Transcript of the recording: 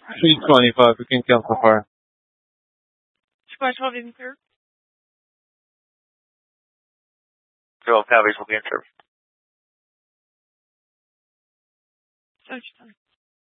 325, you can cancel far. 212 even clear. 12 Cavies will be in service. So much fun.